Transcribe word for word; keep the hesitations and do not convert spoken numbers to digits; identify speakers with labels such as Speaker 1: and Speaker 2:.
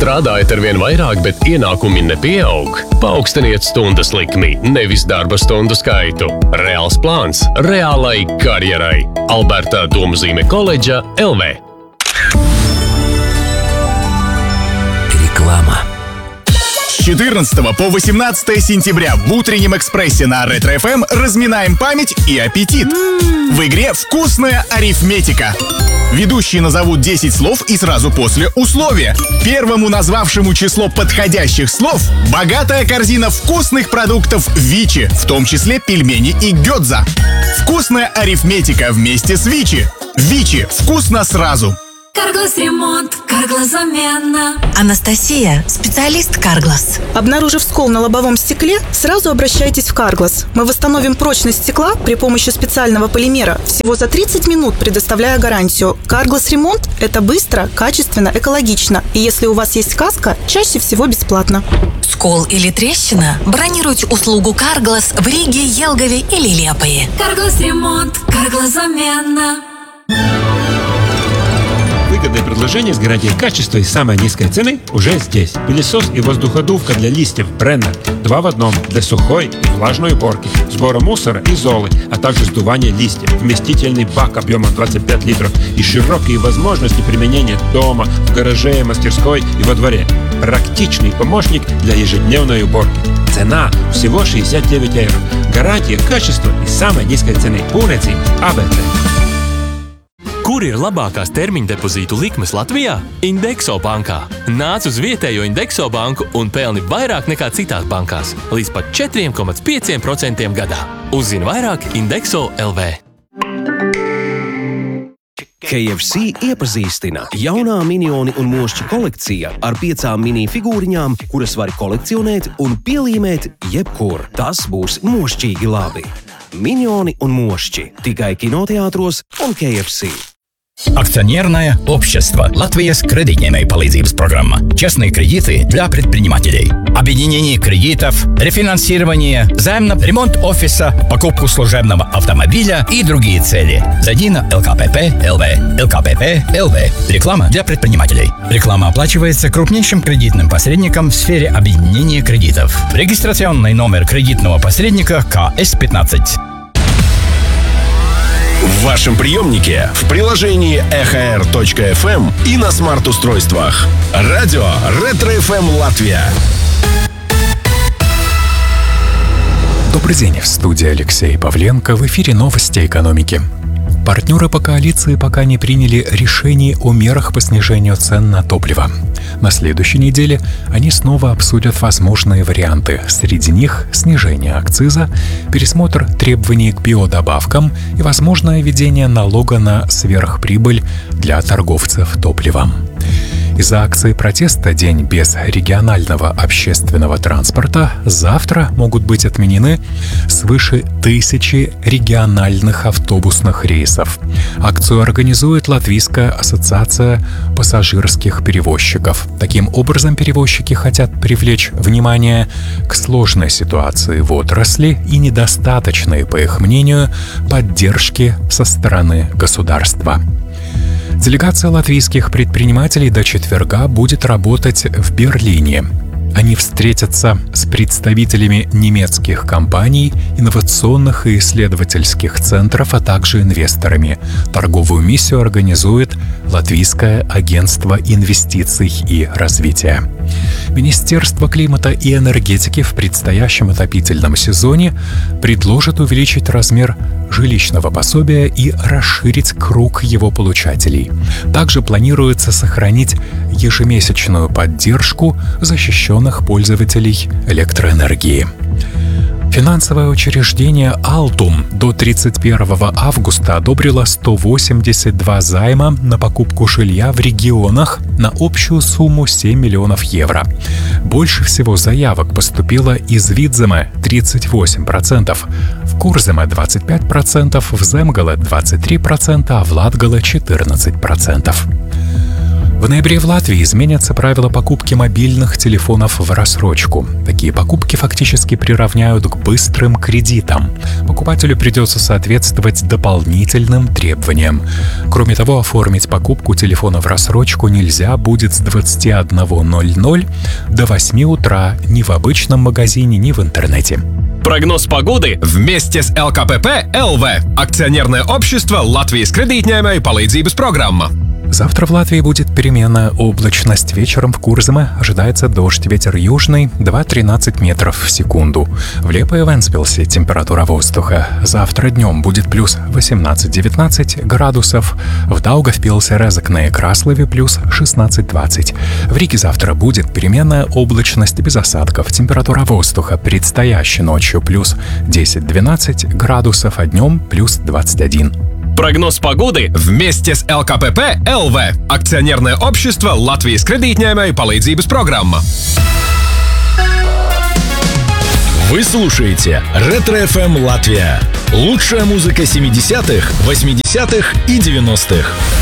Speaker 1: Strādājat arvien vairāk, bet ienākumi nepieaug? Paaugstiniet stundas likmi, nevis darba stundu skaitu. Reāls plāns reālai karjerai. Alberta Domzīme koledža эл ви.
Speaker 2: Реклама.
Speaker 3: С четырнадцатого по восемнадцатое сентября в утреннем экспрессе на Ретро эф эм разминаем память и аппетит. В игре «Вкусная арифметика». Ведущие назовут десять слов и сразу после условия. Первому назвавшему число подходящих слов богатая корзина вкусных продуктов Вичи, в том числе пельмени и гёдза. «Вкусная арифметика» вместе с Вичи. Вичи. Вкусно сразу.
Speaker 4: Карглас ремонт, Карглас замена.
Speaker 5: Анастасия, специалист Карглас.
Speaker 6: Обнаружив скол на лобовом стекле, сразу обращайтесь в Карглас. Мы восстановим прочность стекла при помощи специального полимера всего за тридцать минут, предоставляя гарантию. Карглас ремонт – это быстро, качественно, экологично. И если у вас есть каска, чаще всего бесплатно.
Speaker 5: Скол или трещина? Бронируйте услугу Карглас в Риге, Елгове или Лепое.
Speaker 4: Карглас ремонт, Карглас замена.
Speaker 7: Выгодное предложение с гарантией качества и самой низкой цены уже здесь. Пылесос и воздуходувка для листьев Бреннер. Два в одном. Для сухой и влажной уборки, сбора мусора и золы, а также сдувания листьев. Вместительный бак объемом двадцать пять литров и широкие возможности применения дома, в гараже, мастерской и во дворе. Практичный помощник для ежедневной уборки. Цена всего шестьдесят девять евро. Гарантия качества и самой низкой цены. Pūneci эй би ти.
Speaker 8: Kur ir labākās termiņa depozītu likmes Latvijā? Indexo bankā. Nāc uz vietējo Indexo banku un pelni vairāk nekā citās bankās. Līdz pat četri komats pieci procenti gadā. Uzzini vairāk Indexo эл ви.
Speaker 2: кей эф си iepazīstina jaunā minioni un mošķi kolekcija ar piecām mini figūriņām, kuras var kolekcionēt un pielīmēt jebkur. Tas būs mošķīgi labi. Minioni un mošķi tikai kinoteātros un кей эф си.
Speaker 9: Акционерное общество «Латвияс кредитной palīdzības программа». Честные кредиты для предпринимателей. Объединение кредитов, рефинансирование, займ на ремонт офиса, покупку служебного автомобиля и другие цели. Зайди на эл ка пэ пэ эл ви. эл ка пэ пэ эл ви. Реклама для предпринимателей. Реклама оплачивается крупнейшим кредитным посредником в сфере объединения кредитов. Регистрационный номер кредитного посредника ка эс пятнадцать.
Speaker 10: В вашем приемнике, в приложении эх эр точка эф эм и на смарт-устройствах. Радио Ретро эф эм Латвия.
Speaker 11: Добрый день, в студии Алексей Павленко, в эфире новости экономики. Партнеры по коалиции пока не приняли решение о мерах по снижению цен на топливо. На следующей неделе они снова обсудят возможные варианты. Среди них снижение акциза, пересмотр требований к биодобавкам и возможное введение налога на сверхприбыль для торговцев топливом. Из-за акции протеста «День без регионального общественного транспорта» завтра могут быть отменены свыше тысячи региональных автобусных рейсов. Акцию организует Латвийская ассоциация пассажирских перевозчиков. Таким образом, перевозчики хотят привлечь внимание к сложной ситуации в отрасли и недостаточной, по их мнению, поддержки со стороны государства. Делегация латвийских предпринимателей до четверга будет работать в Берлине. Они встретятся с представителями немецких компаний, инновационных и исследовательских центров, а также инвесторами. Торговую миссию организует Латвийское агентство инвестиций и развития. Министерство климата и энергетики в предстоящем отопительном сезоне предложит увеличить размер жилищного пособия и расширить круг его получателей. Также планируется сохранить ежемесячную поддержку защищенных пользователей электроэнергии. Финансовое учреждение «Алтум» до тридцать первого августа одобрило сто восемьдесят два займа на покупку жилья в регионах на общую сумму семь миллионов евро. Больше всего заявок поступило из Видземе – тридцать восемь процентов, в Курземе – двадцать пять процентов, в Земгале – двадцать три процента, а в Латгале – четырнадцать процентов. В ноябре в Латвии изменятся правила покупки мобильных телефонов в рассрочку. Такие покупки фактически приравняют к быстрым кредитам. Покупателю придется соответствовать дополнительным требованиям. Кроме того, оформить покупку телефона в рассрочку нельзя будет с двадцати одного ноль-ноль до восьми утра ни в обычном магазине, ни в интернете.
Speaker 12: Прогноз погоды вместе с эл ка пэ пэ эл вэ. Акционерное общество Латвijas кредитņēmēju palīdzības программа.
Speaker 11: Завтра в Латвии будет переменная облачность. Вечером в Курземе ожидается дождь, ветер южный два-тринадцать метров в секунду. В Лепе и Вентспилсе температура воздуха завтра днем будет плюс восемнадцать-девятнадцать градусов. В Даугавпилсе, Резекне и Краслове плюс шестнадцать-двадцать. В Риге завтра будет переменная облачность без осадков. Температура воздуха предстоящей ночью плюс десять-двенадцать градусов, а днем плюс двадцать один.
Speaker 12: Прогноз погоды вместе с эл ка пэ пэ эл вэ. Акционерное общество Латвijas кредитņēmēju palīdzības программа.
Speaker 10: Вы слушаете Ретро-эф эм Латвия. Лучшая музыка семидесятых, восьмидесятых и девяностых.